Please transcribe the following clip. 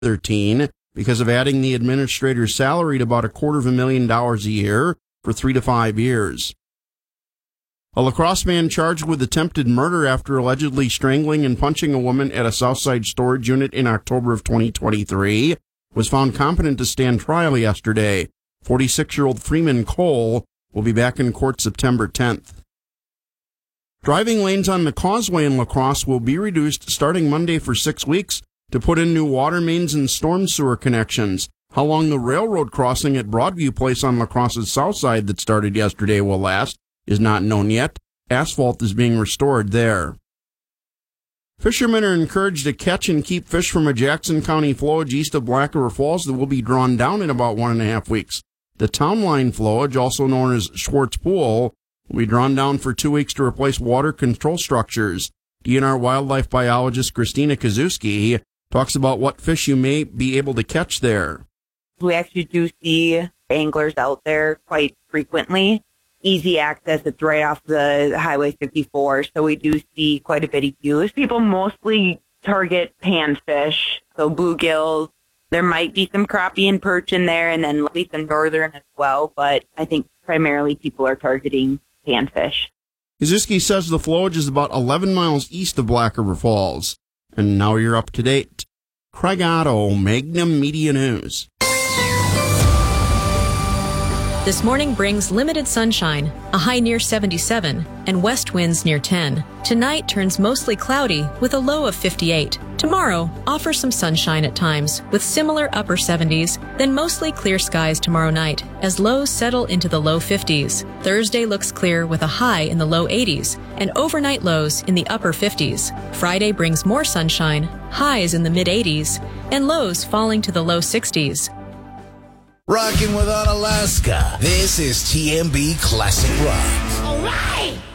13 because of adding the administrator's salary to about $250,000 a year for 3 to 5 years. A La Crosse man charged with attempted murder after allegedly strangling and punching a woman at a Southside storage unit in October of 2023 was found competent to stand trial yesterday. 46-year-old Freeman Cole will be back in court September 10th. Driving lanes on the Causeway in La Crosse will be reduced starting Monday for 6 weeks to put in new water mains and storm sewer connections. How long the railroad crossing at Broadview Place on La Crosse's south side that started yesterday will last is not known yet. Asphalt is being restored there. Fishermen are encouraged to catch and keep fish from a Jackson County flowage east of Black River Falls that will be drawn down in about 1.5 weeks. The town line flowage, also known as Schwartz Pool, will be drawn down for 2 weeks to replace water control structures. DNR wildlife biologist Christina Kazuski talks about what fish you may be able to catch there. We actually do see anglers out there quite frequently. Easy access, it's right off the Highway 54, so we do see quite a bit of use. People mostly target panfish, so bluegills. There might be some crappie and perch in there, and then at least some northern as well, but I think primarily people are targeting panfish. Kazuski says the flowage is about 11 miles east of Black River Falls. And now you're up to date. Craig Otto, Magnum Media News. This morning brings limited sunshine, a high near 77, and west winds near 10. Tonight turns mostly cloudy with a low of 58. Tomorrow offers some sunshine at times with similar upper 70s, then mostly clear skies tomorrow night as lows settle into the low 50s. Thursday looks clear with a high in the low 80s and overnight lows in the upper 50s. Friday brings more sunshine, highs in the mid 80s, and lows falling to the low 60s. Rocking with Unalaska. This is TMB Classic Rock. All right!